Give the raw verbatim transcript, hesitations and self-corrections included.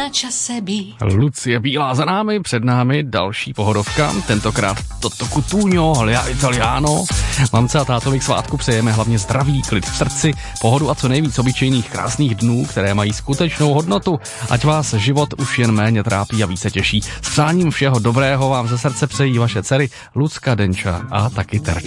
na čase být. Lucie Bílá za námi, před námi další pohodovka, tentokrát Toto Cutugno, Lia Italiano. Mamce a tátových svátku přejeme hlavně zdraví, klid v srdci, pohodu a co nejvíc obyčejných krásných dnů, které mají skutečnou hodnotu. Ať vás život už jen méně trápí a více těší. S přáním všeho dobrého vám ze srdce přejí vaše dcery Lucka, Denča a taky Terča.